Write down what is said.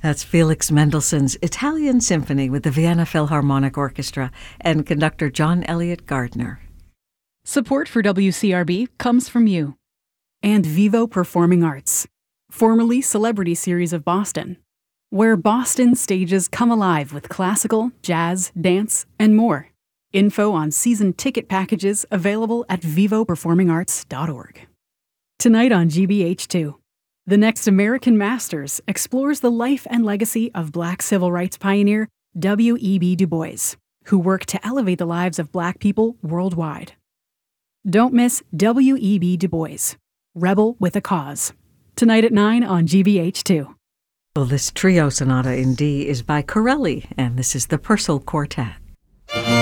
That's Felix Mendelssohn's Italian Symphony with the Vienna Philharmonic Orchestra and conductor John Elliott Gardner. Support for WCRB comes from you. And Vivo Performing Arts, formerly Celebrity Series of Boston, where Boston stages come alive with classical, jazz, dance, and more. Info on season ticket packages available at vivoperformingarts.org. Tonight on GBH2, The Next American Masters explores the life and legacy of Black civil rights pioneer W.E.B. Du Bois, who worked to elevate the lives of Black people worldwide. Don't miss W.E.B. Du Bois, Rebel with a Cause. Tonight at 9 on GBH2. Well, this trio sonata in D is by Corelli, and this is the Purcell Quartet.